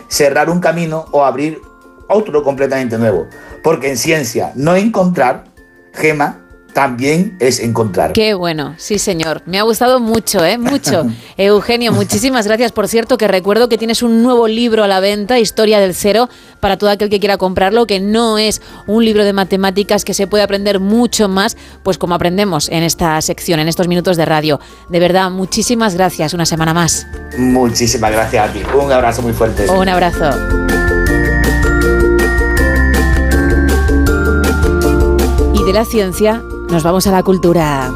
cerrar un camino o abrir otro completamente nuevo. Porque en ciencia, no encontrar, Gema, también es encontrar. Qué bueno, sí señor, me ha gustado mucho, mucho. Eugenio, muchísimas gracias. Por cierto, que recuerdo que tienes un nuevo libro a la venta, Historia del Cero, para todo aquel que quiera comprarlo, que no es un libro de matemáticas, que se puede aprender mucho más, pues como aprendemos en esta sección, en estos minutos de radio. De verdad, muchísimas gracias, una semana más. Muchísimas gracias a ti, un abrazo muy fuerte. Un abrazo. Y de la ciencia nos vamos a la cultura.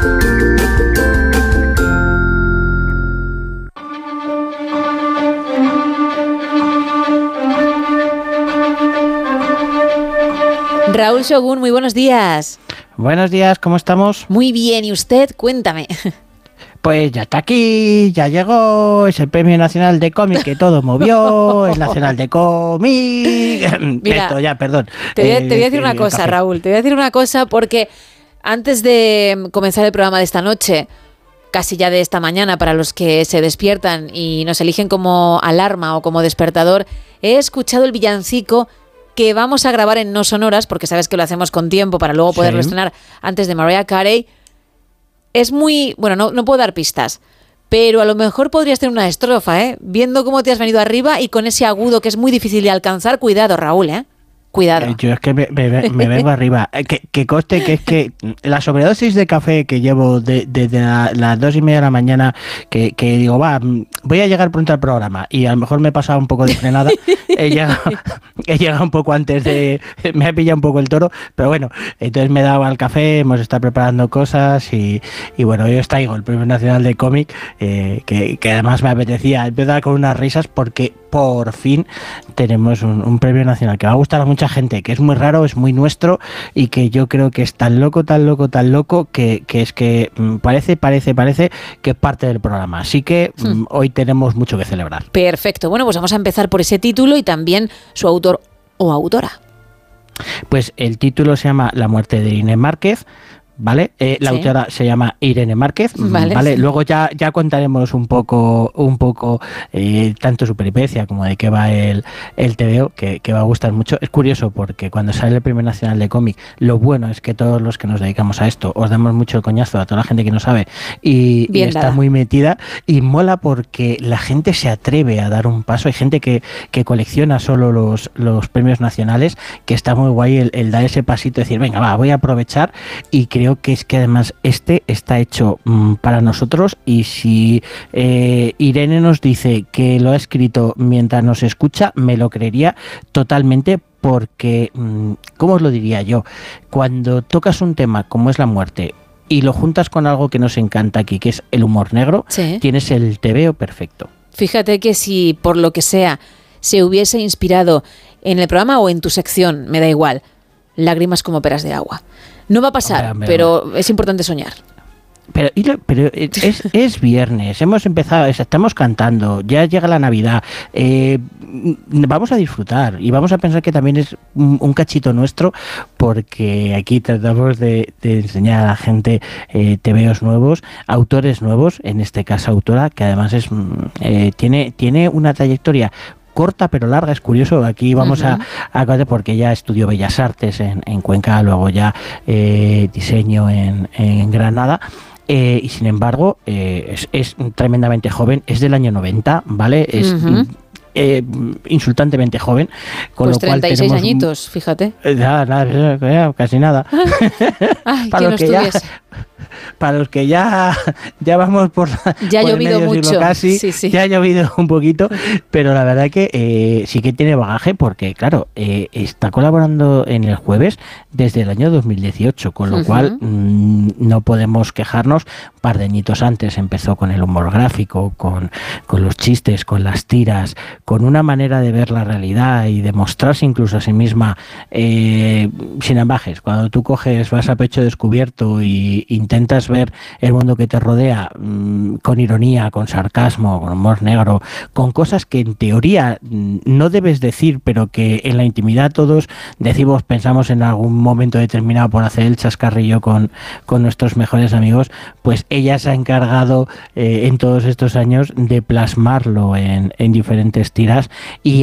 Raúl Shogun, muy buenos días. Buenos días, ¿cómo estamos? Muy bien, ¿y usted? Cuéntame. Pues ya está aquí, ya llegó, es el Premio Nacional de Cómic que todo movió, es Nacional de Cómic. Mira, esto ya, perdón. Te voy a decir una cosa, café. Raúl, te voy a decir una cosa porque antes de comenzar el programa de esta noche, casi ya de esta mañana para los que se despiertan y nos eligen como alarma o como despertador, he escuchado el villancico que vamos a grabar en No Sonoras, porque sabes que lo hacemos con tiempo para luego poderlo estrenar antes de Mariah Carey. Es muy... Bueno, no puedo dar pistas, pero a lo mejor podrías tener una estrofa, viendo cómo te has venido arriba y con ese agudo que es muy difícil de alcanzar. Cuidado, Raúl, Cuidado. Yo es que me vengo arriba. Que conste que es que la sobredosis de café que llevo desde las 2:30 de la mañana, que digo, voy a llegar pronto al programa y a lo mejor me he pasado un poco de frenada. He llegado un poco antes me ha pillado un poco el toro, pero bueno, entonces me he dado al café, hemos estado preparando cosas y bueno, yo os traigo el Premio Nacional de Cómic, que además me apetecía empezar con unas risas porque por fin tenemos un premio nacional que va a gustar a mucha gente, que es muy raro, es muy nuestro y que yo creo que es tan loco que es que parece que es parte del programa. Así que hoy tenemos mucho que celebrar. Perfecto. Bueno, pues vamos a empezar por ese título y también su autor o autora. Pues el título se llama La muerte de Irene Márquez. ¿Vale? La autora se llama Irene Márquez, ¿vale? Luego ya contaremos un poco tanto su peripecia como de qué va el TVO, que va a gustar mucho. Es curioso porque cuando sale el Premio Nacional de Cómic, lo bueno es que todos los que nos dedicamos a esto os damos mucho el coñazo a toda la gente que no sabe y está muy metida y mola porque la gente se atreve a dar un paso. Hay gente que colecciona solo los premios nacionales, que está muy guay el dar ese pasito, decir, venga, voy a aprovechar, y creo que es que además está hecho para nosotros, y si Irene nos dice que lo ha escrito mientras nos escucha, me lo creería totalmente, porque, ¿cómo os lo diría yo? Cuando tocas un tema como es la muerte y lo juntas con algo que nos encanta aquí, que es el humor negro, tienes el TVO perfecto. Fíjate que si por lo que sea se hubiese inspirado en el programa o en tu sección, me da igual, lágrimas como peras de agua. No va a pasar, pero es importante soñar. Pero es viernes, hemos empezado, estamos cantando, ya llega la Navidad, vamos a disfrutar y vamos a pensar que también es un cachito nuestro, porque aquí tratamos de enseñar a la gente tebeos nuevos, autores nuevos, en este caso autora, que además tiene una trayectoria corta pero larga. Es curioso, aquí vamos a porque ella estudió Bellas Artes en Cuenca, luego ya diseño en Granada, y sin embargo es tremendamente joven, es del año 90, ¿vale? Es insultantemente joven, con pues lo cual 36 añitos, fíjate. Nada, casi nada. Ay, para los que para los que ya vamos por ya ha llovido mucho, casi, ya ha llovido un poquito, pero la verdad que sí que tiene bagaje, porque claro, está colaborando en El Jueves desde el año 2018, con lo cual no podemos quejarnos. Un par de añitos antes empezó con el humor gráfico, con los chistes, con las tiras, con una manera de ver la realidad y de mostrarse incluso a sí misma sin ambajes. Cuando tú vas a pecho descubierto y intentas ver el mundo que te rodea con ironía, con sarcasmo, con humor negro, con cosas que en teoría no debes decir, pero que en la intimidad todos pensamos en algún momento determinado por hacer el chascarrillo con nuestros mejores amigos, pues ella se ha encargado en todos estos años de plasmarlo en diferentes tiras, y